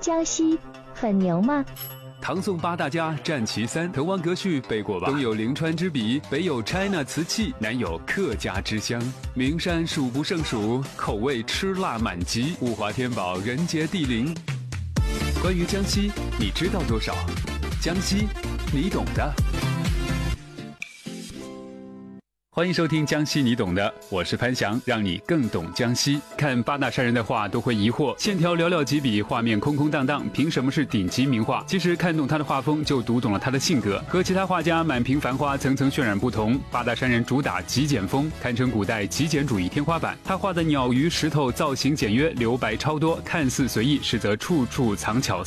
江西很牛吗？ 唐宋八大家占其三，滕王阁序背过吧？东有临川之笔，北有 China 瓷器，南有客家之乡。名山数不胜数，口味吃辣满级，物华天宝，人杰地灵。关于江西，你知道多少？江西，你懂的。欢迎收听江西你懂的，我是潘翔，让你更懂江西。看八大山人的画都会疑惑，线条寥寥几笔，画面空空荡荡，凭什么是顶级名画？其实看懂他的画风，就读懂了他的性格。和其他画家满屏繁花、层层渲染不同，八大山人主打极简风，堪称古代极简主义天花板。他画的鸟鱼石头造型简约，留白超多，看似随意，实则处处藏巧思。